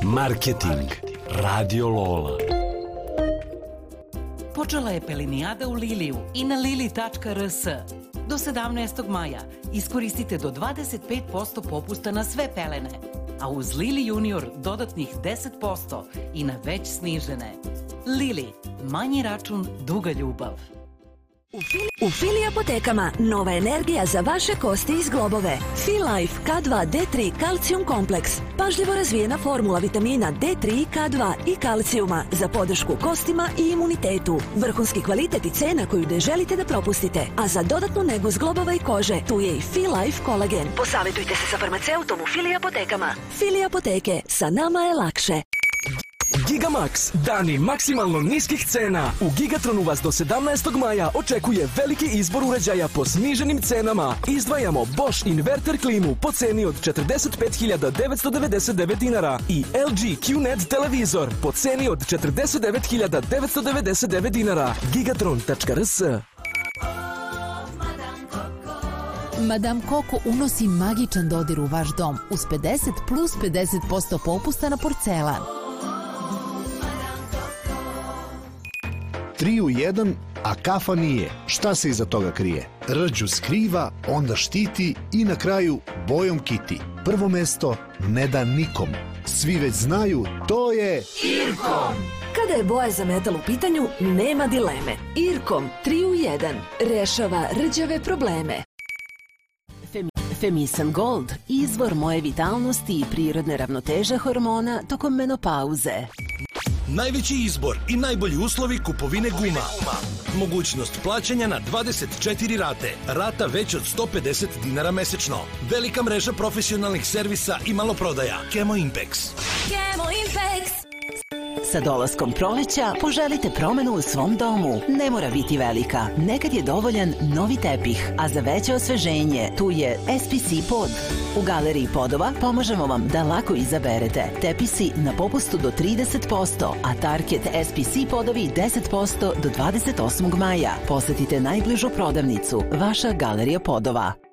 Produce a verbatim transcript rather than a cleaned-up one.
Marketing. Radio Lola. Počela je pelinijada u Liliju i na lili tačka r s. Do sedamnaestog maja iskoristite do dvadeset pet posto popusta na sve pelene, a uz Lili Junior dodatnih deset posto i na već snižene. Lili, manji račun, duga ljubav. U, Fili, u Fili apotekama nova energija za vaše kosti i zglobove. Filife K dva D tri kalcijum kompleks. Pažljivo razvijena formula vitamina D tri i K dva i kalcijuma za podršku kostima i imunitetu. Vrhunski kvalitet i cena koju ne želite da propustite. A za dodatnu negu zglobova i kože tu je i Filife kolagen. Posavetujte se sa farmaceutom u Fili apotekama. Fili apoteke, sa nama je lakše. Gigamax, dani maksimalno niskih cena. U Gigatronu vas do sedamnaestog maja očekuje veliki izbor uređaja po sniženim cenama. Izdvajamo Bosch inverter klimu po ceni od četrdeset pet hiljada devetsto devedeset devet dinara i L G Q N E D televizor po ceni od četrdeset devet hiljada devetsto devedeset devet dinara. gigatron tačka r s. Madame Coco unosi magičan dodir u vaš dom uz pedeset plus pedeset posto popusta na porcelan. Tri u jedan, a kafa nije. Šta se iza toga krije? Rđu skriva, onda štiti i na kraju bojom kiti. Prvo mesto ne da nikom. Svi već znaju, to je Irkom. Kada je boja za metal u pitanju, nema dileme. Irkom tri u jedan rešava rđave probleme. Femisan Gold, izvor moje vitalnosti i prirodne ravnoteže hormona tokom menopauze. Najveći izbor i najbolji uslovi kupovine guma. Mogućnost plaćanja na dvadeset četiri rate. Rata već od sto pedeset dinara mesečno. Velika mreža profesionalnih servisa i maloprodaja. Kemo Impex. Kemo Impex. Sa dolaskom proleća poželite promenu u svom domu. Ne mora biti velika. Nekad je dovoljan novi tepih, a za veće osveženje tu je S P C pod. U Galeriji podova pomažemo vam da lako izaberete. Tepisi na popustu do trideset posto, a Target S P C podovi deset posto do dvadeset osmog maja. Posetite najbližu prodavnicu. Vaša Galerija podova.